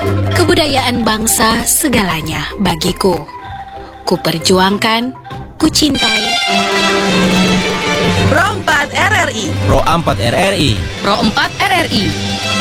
Kebudayaan bangsa segalanya bagiku. Kuperjuangkan, kucintai. Pro 4 RRI. Pro 4 RRI. Pro 4 RRI.